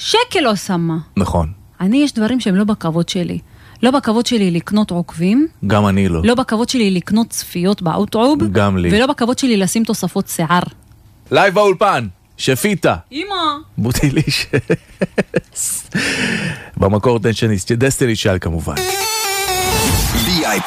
שקל לא שמה. נכון. אני, יש דברים שהם לא בכבוד שלי. לא בכבוד שלי לקנות עוקבים. גם אני לא. לא בכבוד שלי לקנות צפיות באוטרוב. גם לי. ולא בכבוד שלי לשים תוספות שיער. לייב האולפן, שפיטה. אמא. בוטיליש. במקור טנשניסט, דסטילי שאל כמובן.